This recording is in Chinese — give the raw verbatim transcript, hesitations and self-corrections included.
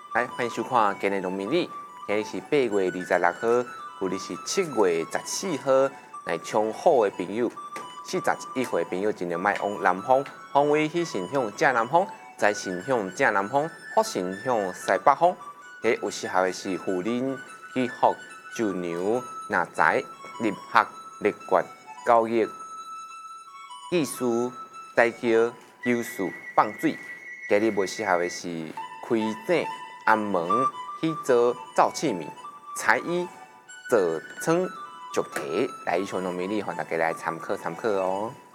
来，欢迎收看今日农民历。今日是八月二十六号，旧日是七月十四号。来冲好的朋友，四十一岁的朋友尽量莫往南方，方位去伸向正南方，再伸向正南方，或伸向西北方。诶，有适合的是虎年去福、猪牛、纳财、立学、立quyền、交易、技术、大桥、有事、放水。今日无适合的是开井、安门、去做灶器皿、裁衣、做床、竹题。来，以上农民历，让大家来参考参考哦。